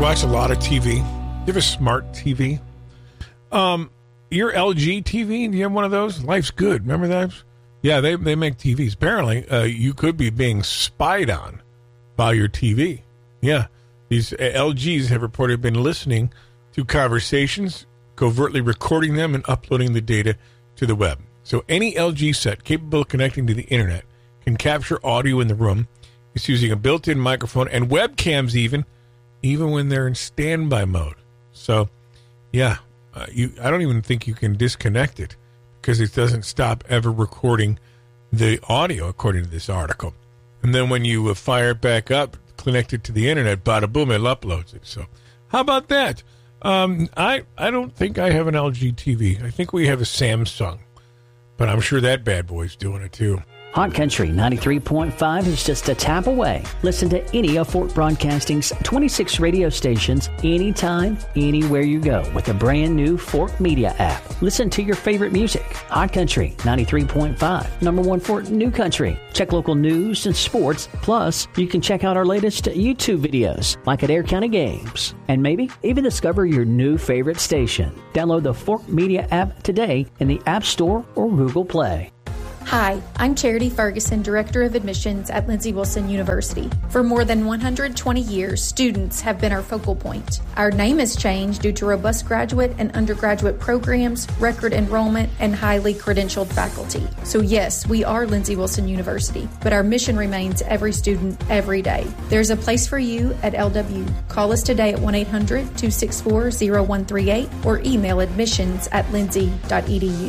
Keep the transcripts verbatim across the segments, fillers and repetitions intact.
watch a lot of T V? You have a smart T V? Um, your L G T V, do you have one of those? Life's Good. Remember that? Yeah, they they make T Vs. Apparently, uh, you could be being spied on by your T V. Yeah. These uh, L Gs have reported been listening to conversations, covertly recording them, and uploading the data to the web. So any L G set capable of connecting to the internet can capture audio in the room. It's using a built-in microphone and webcams even, even when they're in standby mode. So, yeah, uh, you. I don't even think you can disconnect it because it doesn't stop ever recording the audio, according to this article. And then when you uh, fire it back up, connect it to the internet, bada boom, it uploads it. So, how about that? Um, I I don't think I have an L G T V. I think we have a Samsung, but I'm sure that bad boy's doing it too. Hot Country ninety-three point five is just a tap away. Listen to any of Fort Broadcasting's twenty-six radio stations anytime, anywhere you go with the brand new Fort Media app. Listen to your favorite music. Hot Country ninety-three point five, number one Fort New Country. Check local news and sports. Plus, you can check out our latest YouTube videos, like at Air County Games. And maybe even discover your new favorite station. Download the Fort Media app today in the App Store or Google Play. Hi, I'm Charity Ferguson, Director of Admissions at Lindsey Wilson University. For more than one hundred twenty years, students have been our focal point. Our name has changed due to robust graduate and undergraduate programs, record enrollment, and highly credentialed faculty. So yes, we are Lindsey Wilson University, but our mission remains every student, every day. There's a place for you at L W. Call us today at one eight hundred two six four zero one three eight or email admissions at lindsey dot e d u.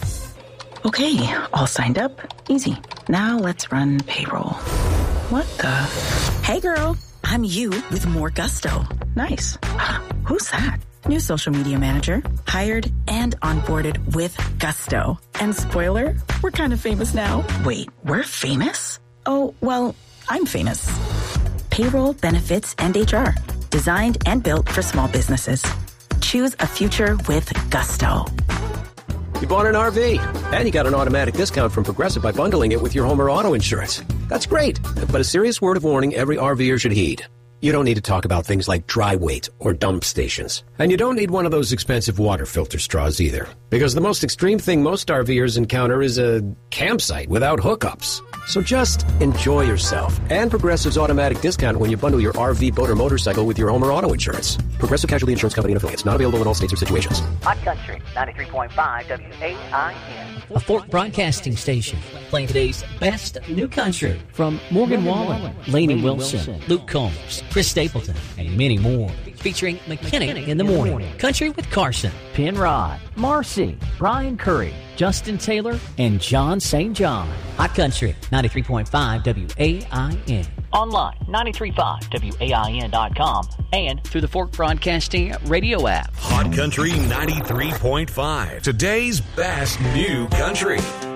Okay, all signed up. Easy. Now let's run payroll. What the? Hey girl, I'm you with more gusto. Nice. Who's that? New social media manager. Hired and onboarded with gusto. And spoiler, we're kind of famous now. Wait, we're famous? Oh, well, I'm famous. Payroll, benefits, and H R. Designed and built for small businesses. Choose a future with gusto. You bought an R V, and you got an automatic discount from Progressive by bundling it with your home or auto insurance. That's great, but a serious word of warning every RVer should heed. You don't need to talk about things like dry weight or dump stations. And you don't need one of those expensive water filter straws either, because the most extreme thing most RVers encounter is a campsite without hookups. So just enjoy yourself and Progressive's automatic discount when you bundle your R V, boat, or motorcycle with your home or auto insurance. Progressive Casualty Insurance Company and affiliates. Not available in all states or situations. Hot Country ninety-three point five W A I N. A Fort Broadcasting station playing today's best new country from Morgan Wallen, Lainey Wilson, Luke Combs, Chris Stapleton, and many more. Featuring McKinney in the Morning, Country with Carson, Penrod, Marcy, Brian Curry, Justin Taylor, and John Saint John. Hot Country ninety-three point five W A I N. Online, nine three five W A I N dot com and through the Fort Broadcasting radio app. Hot Country ninety-three point five. Today's best new country.